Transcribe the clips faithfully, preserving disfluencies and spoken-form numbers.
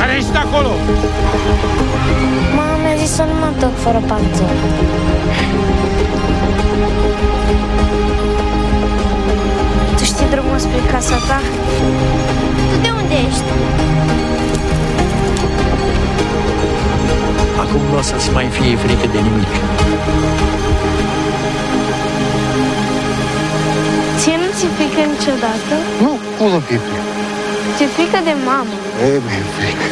Care ești acolo? Mama mi-a zis să nu mă întorc fără pantaloni. Tu știi drumul spre casa ta? Tu de unde ești? Acum nu o să-ți mai fie frică de nimic. Ție nu ți-e frică niciodată? Nu, cum să fie frică? Ți-e frică de mamă? E, mi-e frică.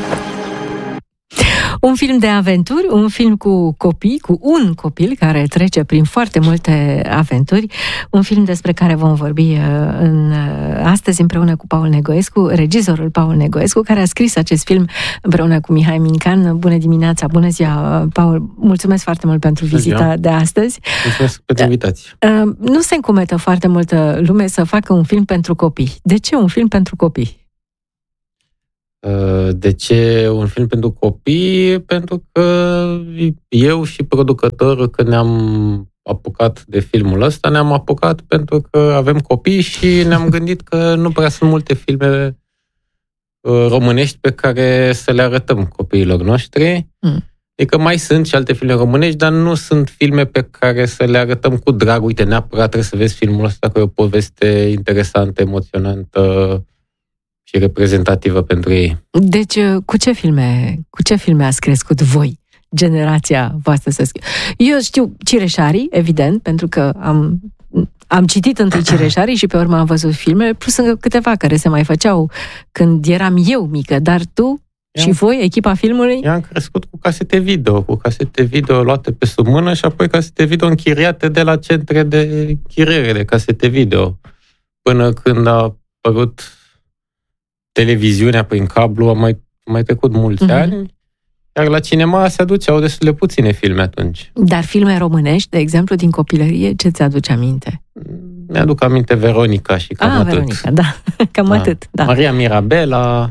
Un film de aventuri, un film cu copii, cu un copil care trece prin foarte multe aventuri, un film despre care vom vorbi în, astăzi împreună cu Paul Negoescu, regizorul Paul Negoescu, care a scris acest film împreună cu Mihai Mincan. Bună dimineața, bună ziua, Paul, mulțumesc foarte mult pentru vizita de astăzi. Mulțumesc pentru invitație. Nu se încumetă foarte multă lume să facă un film pentru copii. De ce un film pentru copii? De ce un film pentru copii? Pentru că eu și producătorul, când ne-am apucat de filmul ăsta, ne-am apucat pentru că avem copii și ne-am gândit că nu prea sunt multe filme românești pe care să le arătăm copiilor noștri. Mm. Adică mai sunt și alte filme românești, dar nu sunt filme pe care să le arătăm cu drag. Uite, neapărat trebuie să vezi filmul ăsta, că e o poveste interesantă, emoționantă și reprezentativă pentru ei. Deci, cu ce filme, cu ce filme ați crescut voi, generația voastră? Să scriu? Eu știu Cireșarii, evident, pentru că am, am citit întâi Cireșarii și pe urmă am văzut filme, plus încă câteva care se mai făceau când eram eu mică, dar tu și voi, echipa filmului? Eu am crescut cu casete video, cu casete video luate pe sub mână și apoi casete video închiriate de la centre de chiriere de casete video. Până când a apărut televiziunea prin cablu, a mai, mai trecut mulți mm-hmm. ani, iar la cinema se aduceau destul de puține filme atunci. Dar filme românești, de exemplu, din copilărie, ce ți-aduce aminte? Mi-aduc aminte Veronica și cam ah, atât. Veronica, da, cam da. atât. Da. Maria Mirabela,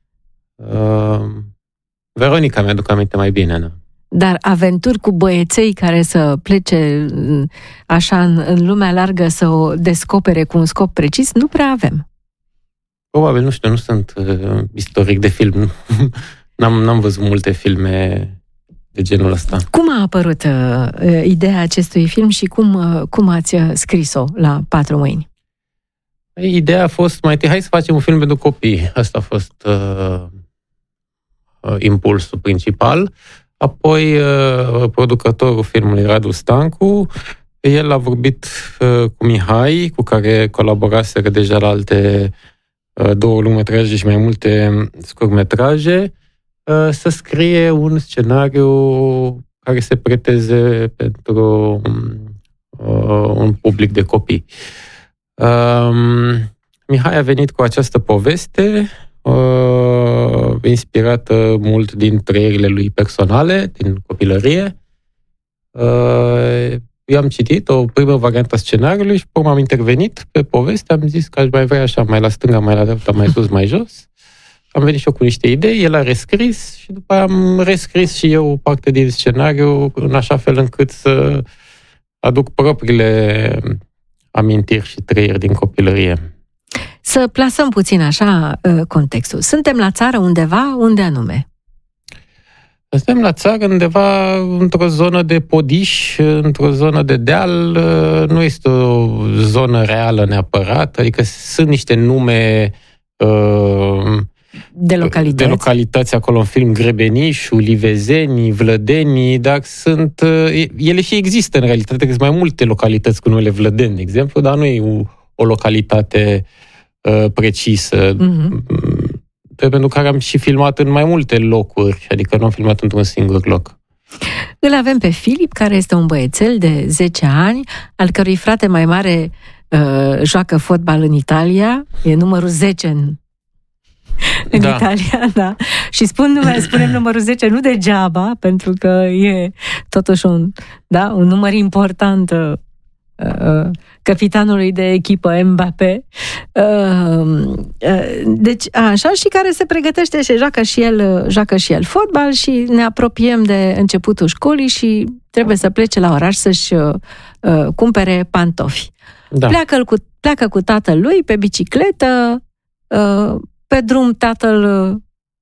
uh, Veronica mi-aduc aminte mai bine, da. Dar aventuri cu băieței care să plece așa în, în lumea largă să o descopere cu un scop precis, nu prea avem. Probabil, nu știu, nu sunt uh, istoric de film. n-am, n-am văzut multe filme de genul ăsta. Cum a apărut uh, ideea acestui film și cum, uh, cum ați scris-o la patru mâini? Ideea a fost, mai întâi, hai să facem un film pentru copii. Asta a fost uh, uh, impulsul principal. Apoi, uh, producătorul filmului, Radu Stancu, el a vorbit uh, cu Mihai, cu care colaboraseră deja la alte două lungmetraje și mai multe scurtmetraje, să scrie un scenariu care se preteze pentru un public de copii. Mihai a venit cu această poveste, inspirată mult din trăirile lui personale, din copilărie. Eu am citit o primă variantă a scenariului și până am intervenit pe poveste, am zis că aș mai vrea așa, mai la stânga, mai la dreapta, mai sus, mai jos. Am venit și eu cu niște idei, el a rescris și după aia am rescris și eu o parte din scenariu în așa fel încât să aduc propriile amintiri și trăiri din copilărie. Să plasăm puțin așa contextul. Suntem la țară undeva, unde anume? Suntem la țară undeva într-o zonă de podiș, într-o zonă de deal, nu este o zonă reală neapărat, adică sunt niște nume uh, de, localități. de localități acolo în film, Grebenișul, Livezenii, Vlădenii, dar sunt, uh, ele și există în realitate, că sunt mai multe localități cu numele Vlădeni, de exemplu, dar nu e o, o localitate uh, precisă. Mm-hmm. Pentru care am și filmat în mai multe locuri, adică nu am filmat într-un singur loc. Îl avem pe Filip, care este un băiețel de zece ani, al cărui frate mai mare uh, joacă fotbal în Italia, e numărul zece în, în da. Italia, da. Și spun numele, spunem numărul zece nu degeaba, pentru că e totuși un, da, un număr important uh, capitanului de echipă Mbappé. Deci, așa, și care se pregătește și joacă și el, joacă și el fotbal și ne apropiem de începutul școlii și trebuie să plece la oraș să-și uh, cumpere pantofi. Da. Pleacă, cu, pleacă cu tatăl lui pe bicicletă, uh, pe drum tatăl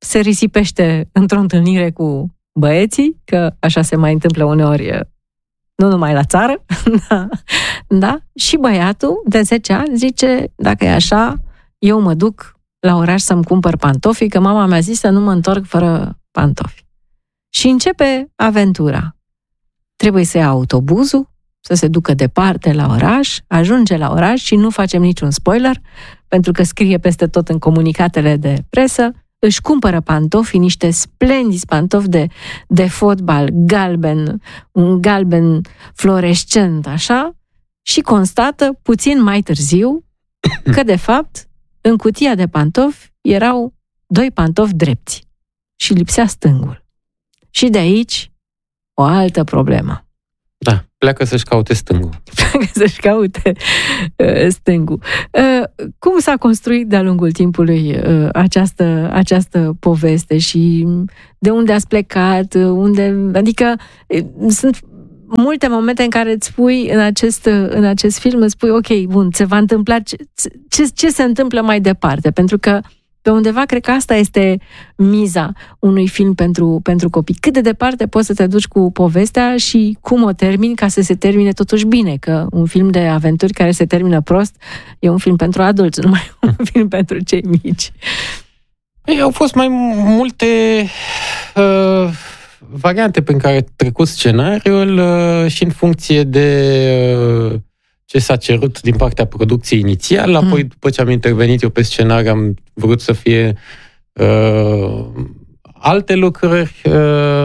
se risipește într-o întâlnire cu băieții, că așa se mai întâmplă uneori, nu numai la țară, da, da? Și băiatul de zece ani zice, dacă e așa, eu mă duc la oraș să-mi cumpăr pantofi, că mama mi-a zis să nu mă întorc fără pantofi. Și începe aventura. Trebuie să ia autobuzul, să se ducă departe la oraș, ajunge la oraș și nu facem niciun spoiler, pentru că scrie peste tot în comunicatele de presă, își cumpără pantofi, niște splendizi pantofi de, de fotbal, galben, un galben fluorescent, așa, și constată puțin mai târziu că, de fapt, în cutia de pantofi erau doi pantofi drepți și lipsea stângul. Și de aici o altă problemă. Da, pleacă să-și caute stângul. Pleacă să-și caute uh, stângul. Uh, cum s-a construit de-a lungul timpului uh, această, această poveste și de unde ați plecat? Unde, adică uh, sunt multe momente în care îți spui în acest, în acest film, îți spui, ok, bun, se va întâmpla, ce, ce, ce se întâmplă mai departe? Pentru că pe undeva, cred că asta este miza unui film pentru, pentru copii. Cât de departe poți să te duci cu povestea și cum o termini ca să se termine totuși bine, că un film de aventuri care se termină prost e un film pentru adulți, nu mai un film pentru cei mici. Ei, au fost mai multe uh, variante prin care a trecut scenariul uh, și în funcție de uh, ce s-a cerut din partea producției inițial, apoi, după ce am intervenit eu pe scenariu, am vrut să fie uh, alte lucruri. Uh,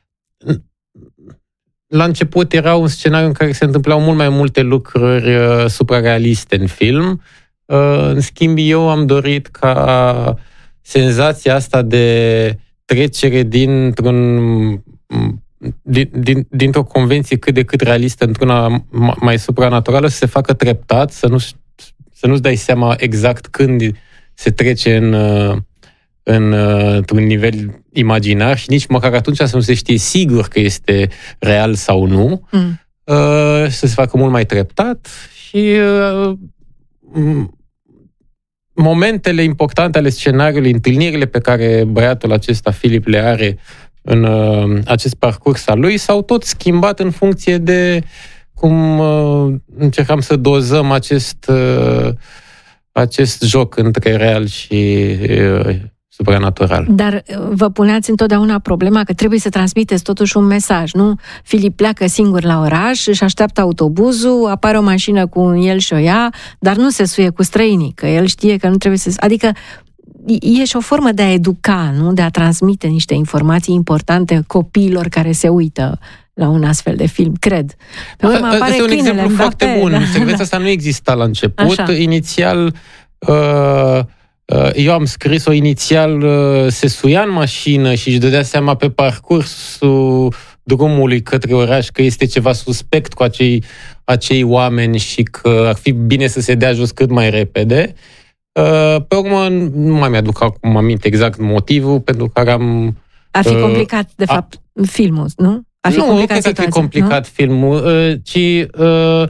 la început era un scenariu în care se întâmplau mult mai multe lucruri uh, suprarealiste în film. Uh, în schimb, eu am dorit ca senzația asta de trecere dintr-un Din, din, dintr-o convenție cât de cât realistă într-una mai supranaturală să se facă treptat, să, nu, să nu-ți dai seama exact când se trece în, în, într-un nivel imaginar și nici măcar atunci să nu se știe sigur că este real sau nu, mm. să se facă mult mai treptat și momentele importante ale scenariului, întâlnirile pe care băiatul acesta, Filip, le are în uh, acest parcurs al lui, s-au tot schimbat în funcție de cum uh, încercam să dozăm acest, uh, acest joc între real și uh, supranatural. Dar vă puneați întotdeauna problema că trebuie să transmiteți totuși un mesaj, nu? Filip pleacă singur la oraș, își așteaptă autobuzul, apare o mașină cu el și o ia, dar nu se suie cu străinii, că el știe că nu trebuie să... Adică e și o formă de a educa, nu? De a transmite niște informații importante copiilor care se uită la un astfel de film, cred. Pe urmă apare este un câinele, exemplu foarte Mbappé, bun. Da, Secvența da. asta nu exista la început. Așa. Inițial, uh, uh, eu am scris-o, inițial uh, se suia în mașină și își dădea seama pe parcursul drumului către oraș că este ceva suspect cu acei, acei oameni și că ar fi bine să se dea jos cât mai repede. Pe urmă, nu mai mi-aduc acum aminte exact motivul pentru care am... Ar fi complicat, de fapt, a... filmul, nu? Ar fi nu, complicat nu cred că ar fi complicat nu? filmul, ci uh,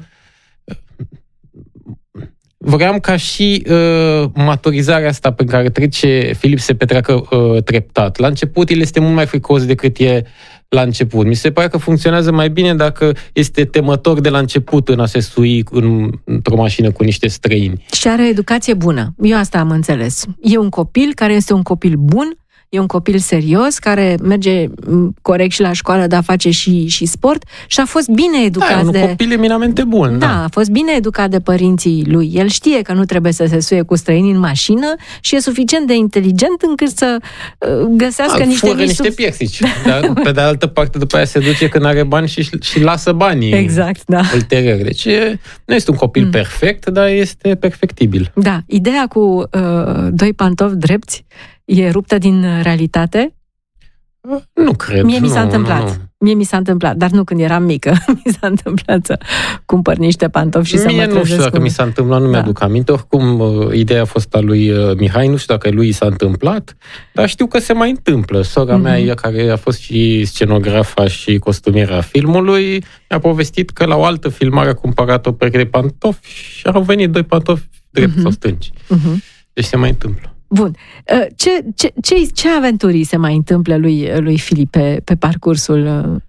vreau ca și uh, maturizarea asta pe care trece Filip să petreacă uh, treptat. La început, el este mult mai fricos decât e la început. Mi se pare că funcționează mai bine dacă este temător de la început în a se sui în, într-o mașină cu niște străini. Și are o educație bună. Eu asta am înțeles. E un copil care este un copil bun, e un copil serios, care merge corect și la școală, dar face și, și sport și a fost bine educat da, un de... un copil eminamente bun. Da, da, a fost bine educat de părinții lui. El știe că nu trebuie să se suie cu străini în mașină și e suficient de inteligent încât să uh, găsească da, niște... Fură niște piersici. Dar, pe de altă parte, după aia se duce când are bani și, și lasă banii. Exact, da. Ulterior. Deci nu este un copil mm. perfect, dar este perfectibil. Da, ideea cu uh, doi pantofi drepți e ruptă din realitate? Nu cred. Mie mi s-a nu, întâmplat. Nu, nu. Mie mi s-a întâmplat, dar nu când eram mică. Mi s-a întâmplat să cumpăr niște pantofi și Mie să mă trezesc. nu știu dacă cu... mi s-a întâmplat, nu da. mi-aduc aminte. Oricum, ideea a fost a lui Mihai, nu știu dacă lui i s-a întâmplat, dar știu că se mai întâmplă. Sora mm-hmm. mea, ea, care a fost și scenografa și costumiera filmului, mi-a povestit că la o altă filmare a cumpărat o pereche de pantofi și au venit doi pantofi drept mm-hmm. sau stângi. Mm-hmm. Deci se mai întâmplă. Bun. Ce, ce, ce, ce aventurii se mai întâmplă lui, lui Filip pe, pe parcursul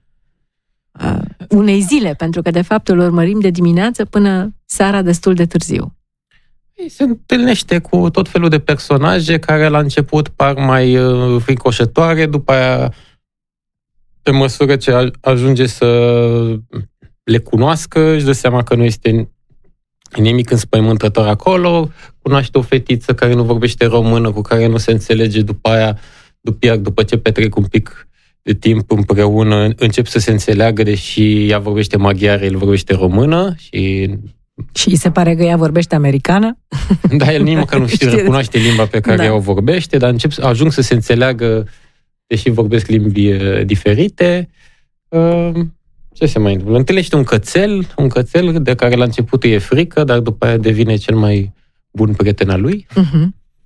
uh, unei zile? Pentru că, de fapt, îl urmărim de dimineață până seara destul de târziu. Se întâlnește cu tot felul de personaje care la început par mai uh, fricoșătoare, după aia, pe măsură ce ajunge să le cunoască, își dă seama că nu este nimic înspăimântător acolo, cunoaște o fetiță care nu vorbește română, cu care nu se înțelege, după aia, după, după ce petrec un pic de timp împreună, încep să se înțeleagă, deși ea vorbește maghiară, el vorbește română și... Și se pare că ea vorbește americană? Da, el nici măcar nu știe, știe. Cunoaște limba pe care da. ea o vorbește, dar încep, ajung să se înțeleagă, deși vorbesc limbi diferite. Ce se mai întâmplă? Întâlnește un cățel, un cățel de care la început e frică, dar după aia devine cel mai bun prieten al lui. Uh-huh.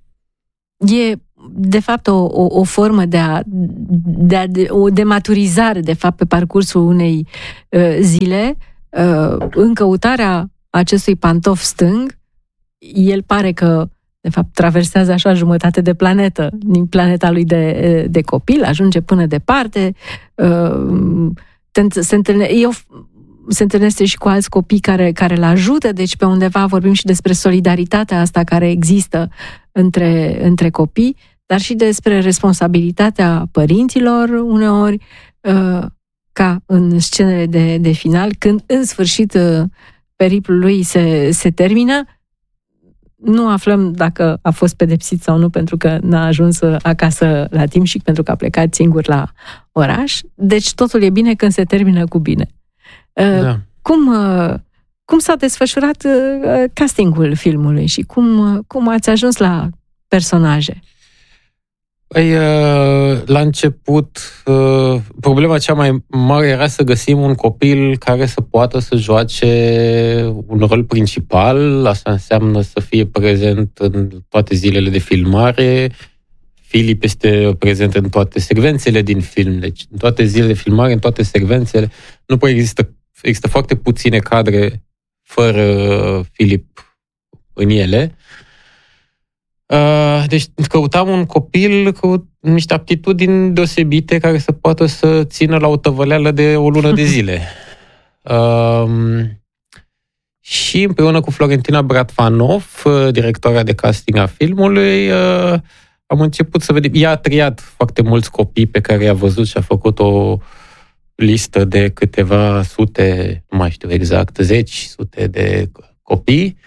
E, de fapt, o, o, o formă de a, de a de, o dematurizare, de fapt, pe parcursul unei uh, zile, uh, în căutarea acestui pantof stâng. El pare că, de fapt, traversează așa jumătate de planetă, din planeta lui de, de copil, ajunge până departe, uh, se, întâlne, eu, se întâlnește și cu alți copii care, care îl ajută, deci pe undeva vorbim și despre solidaritatea asta care există între, între copii, dar și despre responsabilitatea părinților uneori, uh, ca în scenele de, de final, când în sfârșit uh, periplul lui se, se termină. Nu aflăm dacă a fost pedepsit sau nu, pentru că n-a ajuns acasă la timp și pentru că a plecat singur la oraș. Deci totul e bine când se termină cu bine. Da. Cum, cum s-a desfășurat castingul filmului și cum, cum ați ajuns la personaje? Păi, la început, problema cea mai mare era să găsim un copil care să poată să joace un rol principal. Asta înseamnă să fie prezent în toate zilele de filmare. Filip este prezent în toate secvențele din film, deci în toate zilele de filmare, în toate secvențele. Nu prea există, există foarte puține cadre fără Filip în ele. Deci căutam un copil cu niște aptitudini deosebite care să poată să țină la o tăvăleală de o lună de zile. Și împreună cu Florentina Bratvanov, directoarea de casting a filmului, am început să vedem. Ea a triat foarte mulți copii pe care i-a văzut și a făcut o listă de câteva sute, nu mai știu exact, zeci, sute de copii.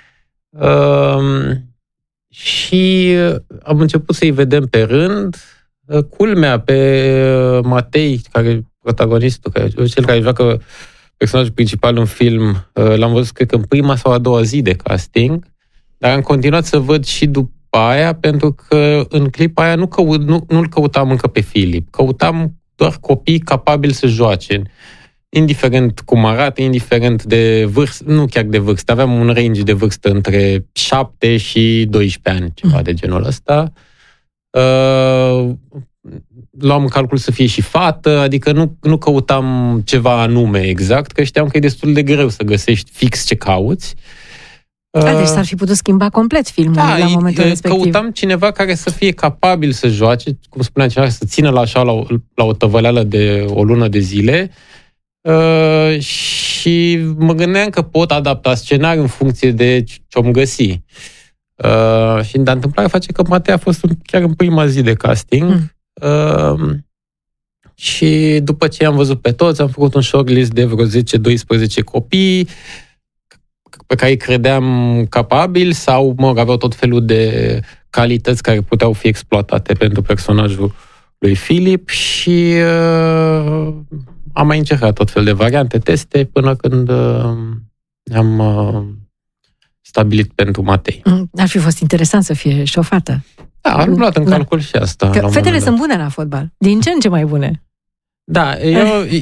Și am început să-i vedem pe rând. Culmea, pe Matei, care e protagonistul, care, cel care joacă personajul principal în film, l-am văzut, cred că în prima sau a doua zi de casting, dar am continuat să văd și după aia, pentru că în clipa aia nu căut, nu, nu-l căutam încă pe Filip, căutam doar copii capabili să joace. Indiferent cum arată, indiferent de vârstă, nu chiar de vârstă, aveam un range de vârstă între șapte și doisprezece ani, ceva de genul ăsta. Uh, luam în calcul să fie și fată, adică nu, nu căutam ceva anume exact, că știam că e destul de greu să găsești fix ce cauți. Uh, A, deci s-ar fi putut schimba complet filmul da, la momentul respectiv. Căutam cineva care să fie capabil să joace, cum spuneam, cineva să țină la așa la o, la o tăvăleală de o lună de zile. Uh, și mă gândeam că pot adapta scenariul în funcție de ce-om găsi. Uh, și de întâmplare face că Matei a fost chiar în prima zi de casting. Mm. Uh, și după ce am văzut pe toți, am făcut un shortlist de vreo zece doisprezece copii pe care îi credeam capabili sau, mă rog, aveau tot felul de calități care puteau fi exploatate pentru personajul lui Filip și uh, am mai încercat tot fel de variante, teste, până când uh, am uh, stabilit pentru Matei. Ar fi fost interesant să fie și o fată. Da, am luat în calcul da. și asta. Că fetele sunt bune la fotbal. Din ce în ce mai bune. Da, eu...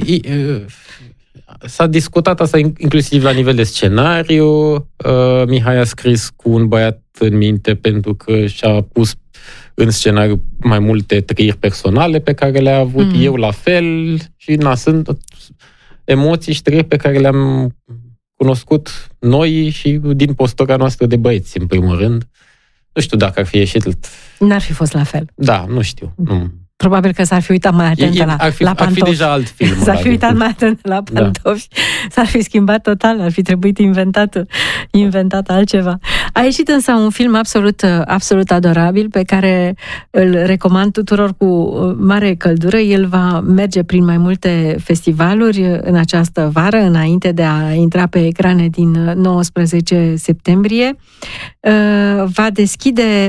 S-a discutat asta inclusiv la nivel de scenariu. Uh, Mihai a scris cu un băiat în minte pentru că și-a pus în scenariu mai multe trăiri personale pe care le-a avut, mm. eu la fel, și na, sunt emoții și trăiri pe care le-am cunoscut noi și din postura noastră de băieți, în primul rând. Nu știu dacă ar fi ieșit... N-ar fi fost la fel. Da, nu știu. Nu. Probabil că s-ar fi uitat mai atent e, la, ar fi, la ar pantofi. fi deja alt film. S-ar fi uitat mai atent la pantofi. Da. S-ar fi schimbat total, ar fi trebuit inventat, inventat altceva. A ieșit însă un film absolut, absolut adorabil, pe care îl recomand tuturor cu mare căldură. El va merge prin mai multe festivaluri în această vară, înainte de a intra pe ecrane din nouăsprezece septembrie. Va deschide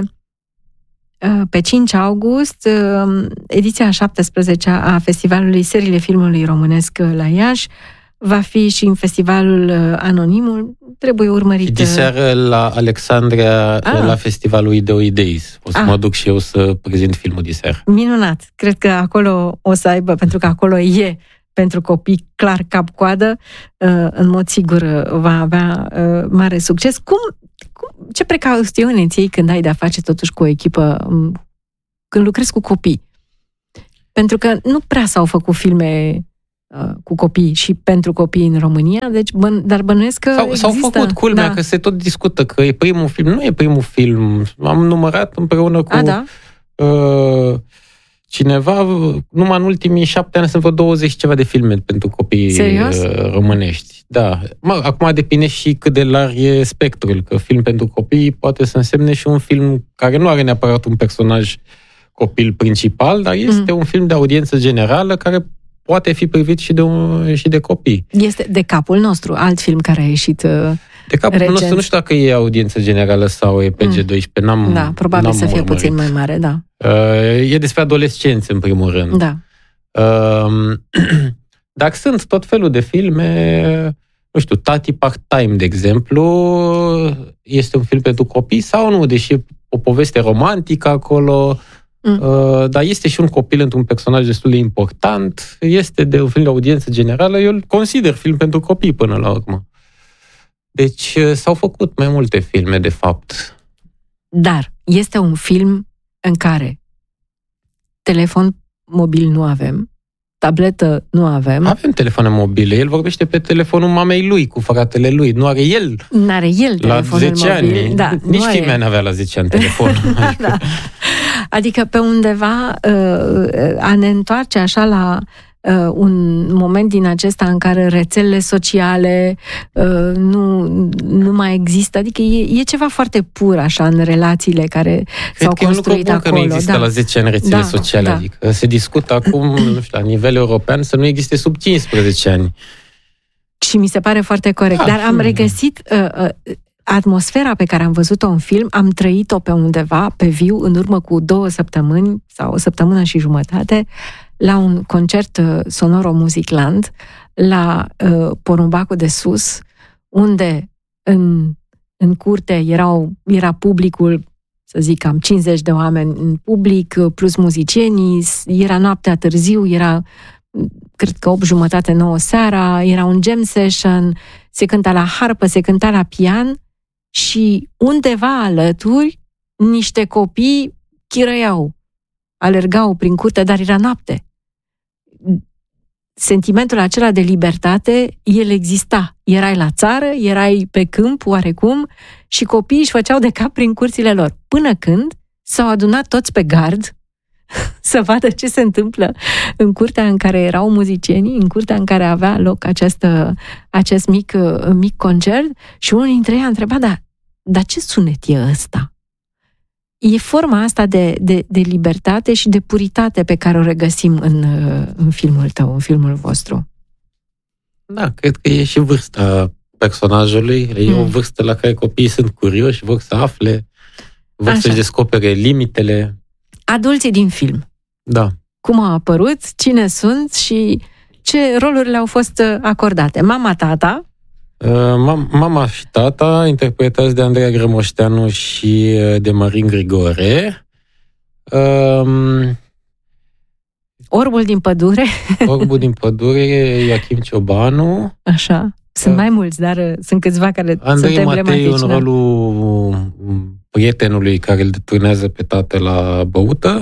pe cinci august, ediția a șaptesprezecea a Festivalului Serile Filmului Românesc la Iași. Va fi și în festivalul Anonimul. Trebuie urmărit. Și diseară la Alexandria, ah. la festivalul Ideo Ideis. O să ah. mă duc și eu să prezint filmul diseară. Minunat! Cred că acolo o să aibă, pentru că acolo e pentru copii clar cap-coadă, în mod sigur va avea mare succes. Cum Ce precauțiune îți iei când ai de-a face totuși cu o echipă, când lucrezi cu copii? Pentru că nu prea s-au făcut filme uh, cu copii și pentru copii în România, deci bă, dar bănuiesc că S-au, există... s-au făcut, culmea, da. Că se tot discută că e primul film. Nu e primul film. Am numărat împreună cu... A, da? uh, cineva, numai în ultimii șapte ani sunt vreo douăzeci ceva de filme pentru copii Serios? românești. Da. Mă, acum depinde și cât de larg e spectrul, că film pentru copii poate să însemne și un film care nu are neapărat un personaj copil principal, dar este mm. un film de audiență generală care poate fi privit și de, un, și de copii. Este De capul nostru, alt film care a ieșit uh, De capul recent. nostru, nu știu dacă e audiență generală sau e P G doisprezece, n-am Da, probabil n-am să fie urmărit. puțin mai mare, da. Uh, e despre adolescenți, în primul rând. Da. Uh, dar sunt tot felul de filme, nu știu, Tati Part-Time, de exemplu, este un film pentru copii sau nu, deși e o poveste romantică acolo, mm. uh, dar este și un copil într-un personaj destul de important, este de un film de audiență generală, eu îl consider film pentru copii până la urmă. Deci uh, s-au făcut mai multe filme, de fapt. Dar este un film în care telefon mobil nu avem, tabletă nu avem. Avem telefoane mobile. El vorbește pe telefonul mamei lui, cu fratele lui. Nu are el. N-are el telefonul la zece mobil. Ani. Da, nici fiii mea n-avea la zece ani telefon. Adică... da. Adică pe undeva a ne întoarce așa la un moment din acesta în care rețelele sociale nu, nu mai există. Adică e, e ceva foarte pur așa în relațiile care Cred s-au construit acolo. Cred că nu există da. la zece ani rețele da, sociale. Da. Adică se discută acum, nu știu, la nivel european să nu existe sub cincisprezece ani. Și mi se pare foarte corect. Da, Dar am regăsit uh, uh, atmosfera pe care am văzut-o în film, am trăit-o pe undeva, pe viu, în urmă cu două săptămâni sau o săptămână și jumătate, la un concert uh, Sonoro Musicland, la uh, Porumbacul de Sus, unde în, în curte erau, era publicul, să zic, cam cincizeci de oameni în public, plus muzicienii, era noaptea târziu, era, cred că opt jumătate, nouă seara, era un jam session, se cânta la harpă, se cânta la pian și undeva alături niște copii chirăiau, alergau prin curte, dar era noapte. Sentimentul acela de libertate, el exista. Erai la țară, erai pe câmp, oarecum, și copiii își făceau de cap prin curțile lor. Până când s-au adunat toți pe gard să vadă ce se întâmplă în curtea în care erau muzicienii, în curtea în care avea loc acest, acest mic, mic concert, și unul dintre ei a întrebat, da, dar ce sunet e ăsta? E forma asta de, de, de libertate și de puritate pe care o regăsim în, în filmul tău, în filmul vostru. Da, cred că e și vârsta personajului. E mm. o vârstă la care copiii sunt curioși, vor să afle, vor Așa. să-și descopere limitele. Adulții din film. Da. Cum au apărut, cine sunt și ce roluri le-au fost acordate. Mama, tata. Mama și tata, interpretați de Andreea Grămoșteanu și de Marin Grigore. Um, Orbul din pădure. Orbul din pădure, Joachim Ciobanu. Așa. Sunt uh, mai mulți, dar sunt câțiva care Andrei sunt emblematici. Matei în rolul prietenului care îl deturnează pe tată la băută.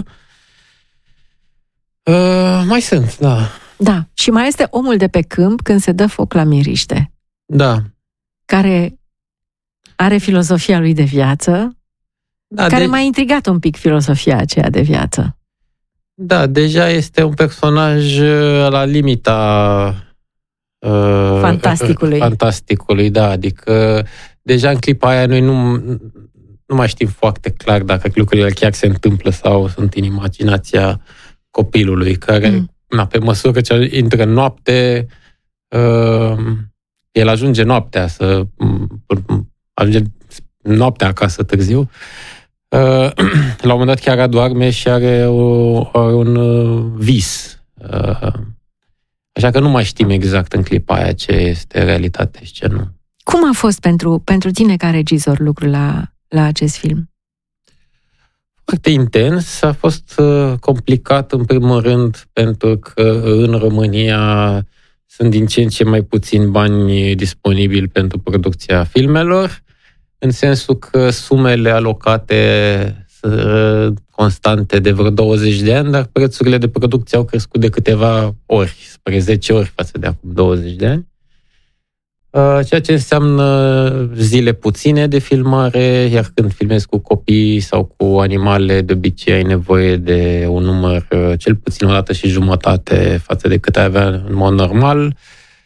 Uh, mai sunt, da. Da. Și mai este omul de pe câmp când se dă foc la miriște. Da. Care are filozofia lui de viață. Da, care de... m-a intrigat un pic filosofia aceea de viață. Da, deja este un personaj la limita uh, fantasticului. Fantasticului, da, adică deja în clipa aia noi nu, nu mai știm foarte clar dacă lucrurile chiar se întâmplă sau sunt în imaginația copilului, care, mm. na, pe măsură ce intră în noapte, uh, el ajunge noaptea să ajunge noaptea acasă târziu. Uh, la un moment dat chiar adoarme și are, o, are un uh, vis. Uh, așa că nu mai știm exact în clipa aia ce este realitate și ce nu. Cum a fost pentru, pentru tine ca regizor lucrul la, la acest film? Foarte intens. A fost uh, complicat în primul rând pentru că în România sunt din ce în ce mai puțini bani disponibili pentru producția filmelor, în sensul că sumele alocate sunt constante de vreo douăzeci de ani, dar prețurile de producție au crescut de câteva ori, spre zece ori față de acum douăzeci de ani. Ceea ce înseamnă zile puține de filmare, iar când filmezi cu copii sau cu animale, de obicei ai nevoie de un număr cel puțin o dată și jumătate față de cât ai avea în mod normal,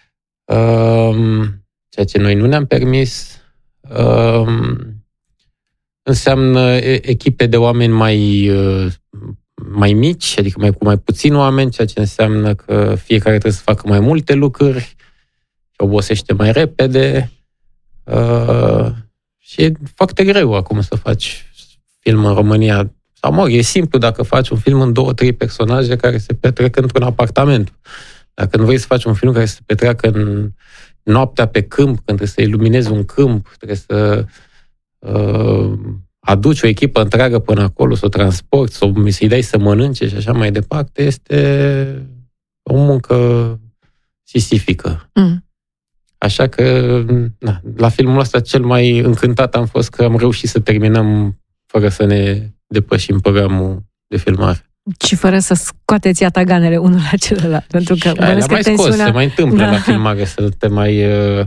ceea ce noi nu ne-am permis. Înseamnă echipe de oameni mai, mai mici, adică mai, cu mai puțini oameni, ceea ce înseamnă că fiecare trebuie să facă mai multe lucruri și obosește mai repede. Uh, și e foarte greu acum să faci film în România. Sau, mă, e simplu dacă faci un film în două, trei personaje care se petrec într-un apartament. Dacă nu vrei să faci un film care se petreacă în noaptea pe câmp, când trebuie să iluminezi un câmp, trebuie să uh, aduci o echipă întreagă până acolo, să o transporti, să, să-i dai să mănânce și așa mai departe, este o muncă sisifică. Mm. Așa că, na, la filmul ăsta cel mai încântat am fost că am reușit să terminăm fără să ne depășim programul de filmare. Și fără să scoateți iataganele unul la celălalt. Pentru că mai tensiunea... scos, se mai întâmplă da. La filmare să te mai,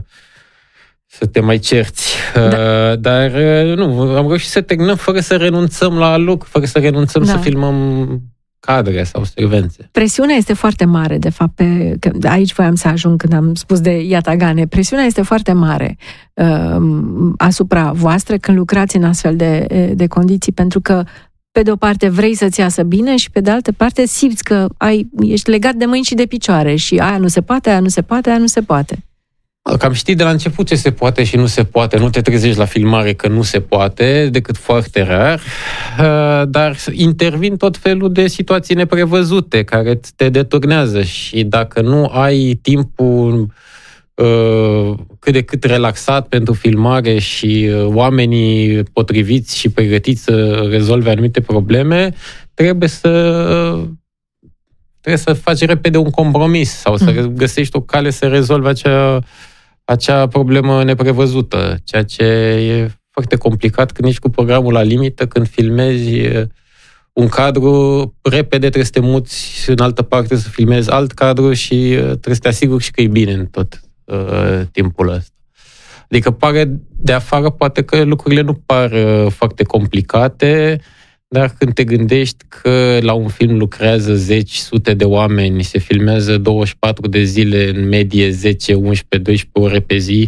să te mai cerți. Da. Dar nu, am reușit să terminăm fără să renunțăm la lucru, fără să renunțăm da. Să filmăm cadre sau secvențe. Presiunea este foarte mare, de fapt, pe, că aici voiam să ajung când am spus de iatagane. Presiunea este foarte mare uh, asupra voastră când lucrați în astfel de, de condiții, pentru că pe de o parte vrei să-ți iasă bine și pe de altă parte simți că ai, ești legat de mâini și de picioare și aia nu se poate, aia nu se poate, aia nu se poate. Cam știi de la început ce se poate și nu se poate. Nu te trezești la filmare că nu se poate, decât foarte rar, dar intervin tot felul de situații neprevăzute care te deturnează și dacă nu ai timpul cât de cât relaxat pentru filmare și oamenii potriviți și pregătiți să rezolve anumite probleme, trebuie să trebuie să faci repede un compromis sau să găsești o cale să rezolvi acea, acea problemă neprevăzută, ceea ce e foarte complicat când ești cu programul la limită, când filmezi un cadru, repede trebuie să te muți în altă parte să filmezi alt cadru și trebuie să te asiguri și că e bine în tot uh, timpul ăsta. Adică pare de afară, poate că lucrurile nu par uh, foarte complicate, dar când te gândești că la un film lucrează zeci, sute de oameni, se filmează douăzeci și patru de zile, în medie zece, unsprezece, doisprezece ore pe zi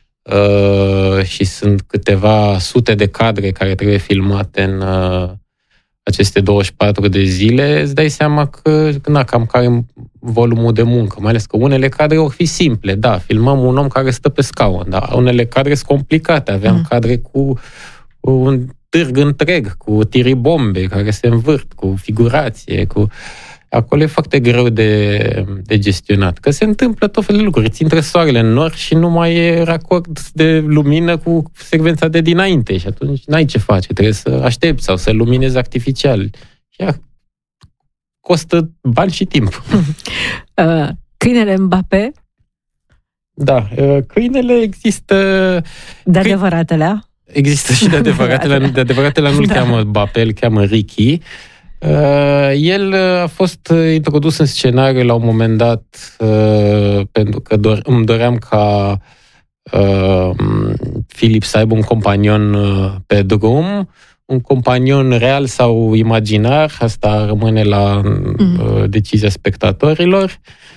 uh, și sunt câteva sute de cadre care trebuie filmate în uh, aceste douăzeci și patru de zile, îți dai seama că na, cam care e volumul de muncă, mai ales că unele cadre or fi simple, da, filmăm un om care stă pe scaun, dar unele cadre sunt complicate, aveam mm. cadre cu un târg întreg, cu tiribombe care se învârt, cu figurație, cu... Acolo e foarte greu de, de gestionat. Că se întâmplă tot felul de lucruri. Îți intră soarele în nor și nu mai e racord de lumină cu secvența de dinainte și atunci n-ai ce face. Trebuie să aștepți sau să luminezi artificial. Și costă bani și timp. Uh, câinele Mbappé? Da, câinele există... De adevăratele? Există și de adevăratele. De adevăratele nu-l da. cheamă Mbappé, îl cheamă Ricky. Uh, el a fost introdus în scenariu la un moment dat uh, pentru că dor- îmi doream ca uh, Philip să aibă un companion uh, pe drum, un companion real sau imaginar, asta rămâne la mm. decizia spectatorilor.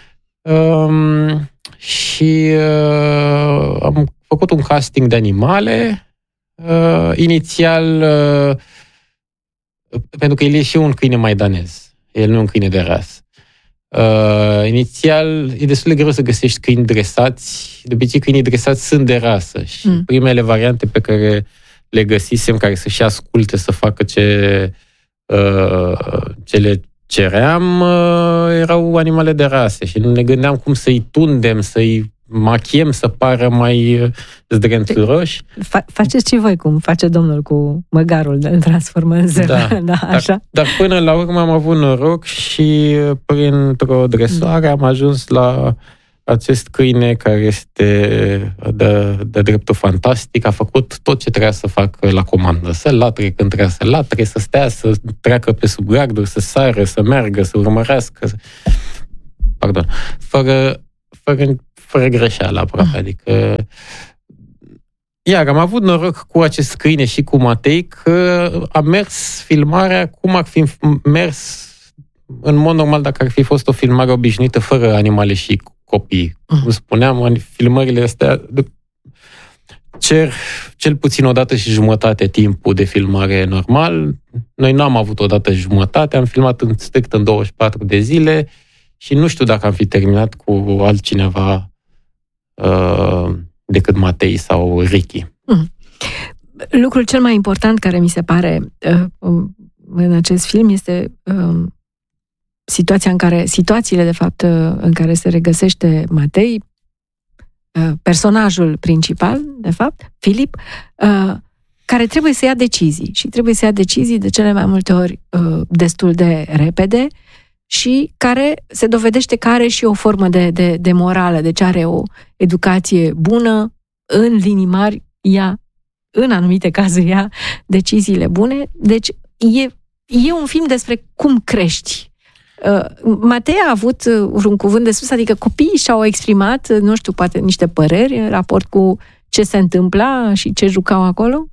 Um, și uh, am făcut un casting de animale. Uh, inițial, uh, pentru că el e și un câine maidanez. El nu e un câine de rasă. Uh, inițial, e destul de greu să găsești câini dresați. De obicei, câinii dresați sunt de rasă. Și mm. primele variante pe care le găsisem, care să-și asculte, să facă ce, uh, ce le ceream, uh, erau animale de rase. Și ne gândeam cum să-i tundem, să-i machiem să pară mai zdrențuroși. Fa- faceți și voi cum face domnul cu măgarul, îl transformă în zero. Da, da, așa. Dar, dar până la urmă am avut noroc și printr-o dresoare am ajuns la acest câine care este de, de dreptul fantastic. A făcut tot ce trebuia să facă la comandă. Să latre când trebuia să latre, să stea, să treacă pe sub garduri, să sară, să meargă, să urmărească. Pardon. Fără, fără fără greșeală aproape, adică... Iar am avut noroc cu acest câine și cu Matei că a mers filmarea cum ar fi mers în mod normal dacă ar fi fost o filmare obișnuită fără animale și copii. Cum spuneam, filmările astea cer cel puțin o dată și jumătate timpul de filmare normal. Noi nu am avut o dată și jumătate, am filmat în strict în douăzeci și patru de zile și nu știu dacă am fi terminat cu altcineva Uh, decât Matei sau Ricky. Mm. Lucrul cel mai important care mi se pare uh, în acest film este uh, situația în care, situațiile de fapt uh, în care se regăsește Matei, uh, personajul principal, de fapt, Filip, uh, care trebuie să ia decizii și trebuie să ia decizii de cele mai multe ori uh, destul de repede și care se dovedește că are și o formă de, de, de morală, deci are o educație bună, în linii mari ia, în anumite cazuri ia deciziile bune. Deci e, e un film despre cum crești. Uh, Matei a avut un cuvânt de spus, adică copiii și-au exprimat, nu știu, poate niște păreri în raport cu ce se întâmpla și ce jucau acolo?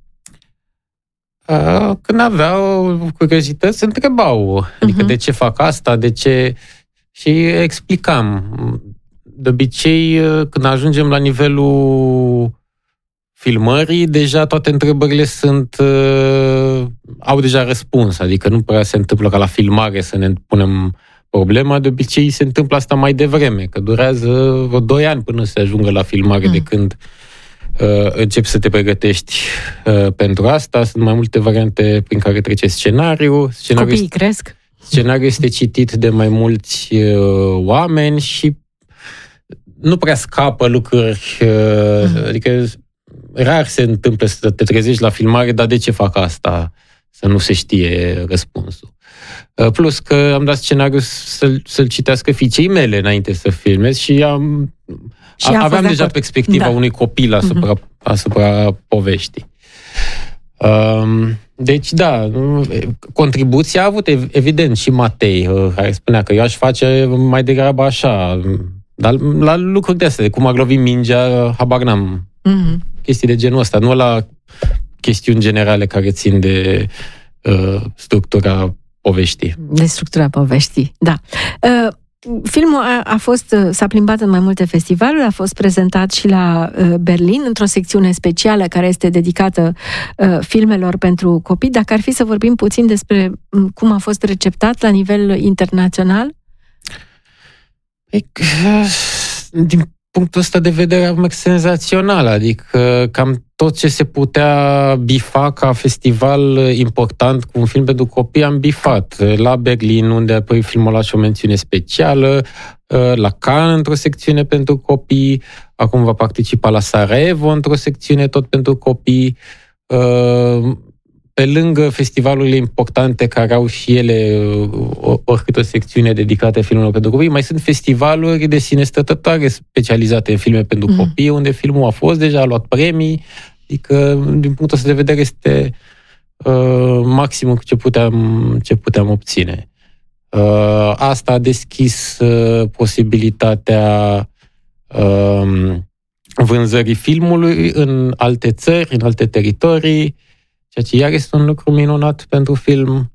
Când aveau curiozități, se întrebau. Adică uh-huh. de ce fac asta, de ce... Și explicam. De obicei, când ajungem la nivelul filmării, deja toate întrebările sunt... au deja răspuns. Adică nu prea se întâmplă ca la filmare să ne punem problema. De obicei se întâmplă asta mai devreme, că durează vreo doi ani până se ajungă la filmare uh-huh. de când... Uh, începi să te pregătești uh, pentru asta. Sunt mai multe variante prin care trece scenariul. Scenariul Copiii este, cresc. Scenariul este citit de mai mulți uh, oameni și nu prea scapă lucruri. Uh, mm. Adică rar se întâmplă să te trezești la filmare, dar de ce fac asta? Să nu se știe răspunsul. Uh, plus că am dat scenariul să-l, să-l citească fiicei mele înainte să filmez și am... Și aveam deja de perspectiva da. unui copil asupra, uh-huh. asupra poveștii. Um, deci, da, contribuția a avut, evident, și Matei, care spunea că eu aș face mai degrabă așa, dar la lucruri de astea, de cum a lovit mingea, habar n-am. Uh-huh. Chestii de genul ăsta, nu la chestiuni generale care țin de uh, structura poveștii. De structura poveștii, da. Uh, Filmul a, a fost, s-a plimbat în mai multe festivaluri, a fost prezentat și la uh, Berlin, într-o secțiune specială care este dedicată uh, filmelor pentru copii. Dacă ar fi să vorbim puțin despre cum a fost receptat la nivel internațional? Din punctul ăsta de vedere am mers senzațional, adică cam tot ce se putea bifa ca festival important cu un film pentru copii am bifat. La Berlin, unde apoi filmul a luat și o mențiune specială, la Cannes într-o secțiune pentru copii, acum va participa la Sarajevo într-o secțiune tot pentru copii. Pe lângă festivalurile importante care au și ele oricât o secțiune dedicată filmelor pentru copii, mai sunt festivaluri de sine stătătoare specializate în filme pentru mm. copii, unde filmul a fost deja, a luat premii, adică din punctul ăsta de vedere este uh, maximul ce puteam, ce puteam obține. Uh, asta a deschis uh, posibilitatea uh, vânzării filmului în alte țări, în alte teritorii. ceea ce iar este un lucru minunat pentru film.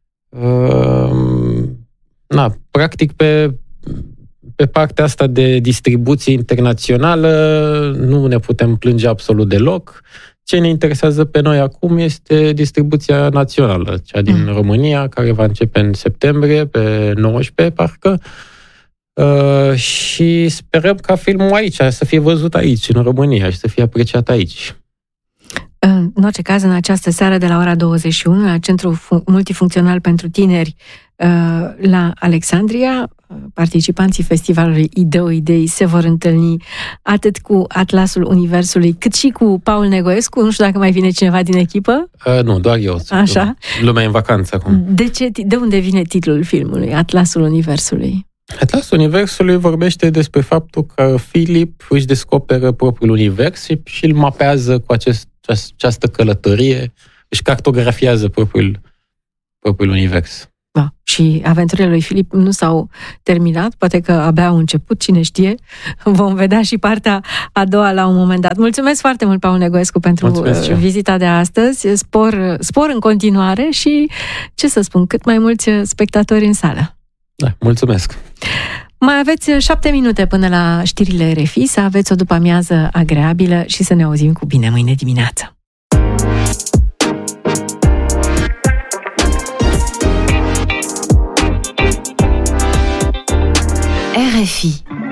Na, practic pe, pe partea asta de distribuție internațională nu ne putem plânge absolut deloc. Ce ne interesează pe noi acum este distribuția națională, cea din mm. România, care va începe în septembrie, pe nouăsprezece, parcă. Uh, și sperăm ca filmul aici, să fie văzut aici, în România, și să fie apreciat aici. În orice caz, în această seară de la ora douăzeci și unu, la Centrul Multifuncțional pentru Tineri la Alexandria, participanții festivalului Ideo Idei se vor întâlni atât cu Atlasul Universului, cât și cu Paul Negoescu. Nu știu dacă mai vine cineva din echipă. Uh, nu, doar eu. Așa. Lumea e în vacanță acum. De, ce, de unde vine titlul filmului, Atlasul Universului? Atlasul Universului vorbește despre faptul că Filip își descoperă propriul univers și îl mapează cu acest, această călătorie, își cartografiază propriul, propriul univers. Da. Și aventurile lui Filip nu s-au terminat, poate că abia au început, cine știe. Vom vedea și partea a doua la un moment dat. Mulțumesc foarte mult, Paul Negoescu, pentru Mulțumesc, vizita de astăzi. Spor, spor în continuare și, ce să spun, cât mai mulți spectatori în sală. Da, mulțumesc! Mai aveți șapte minute până la știrile R F I, să aveți o după-amiază agreabilă și să ne auzim cu bine mâine dimineață. R F I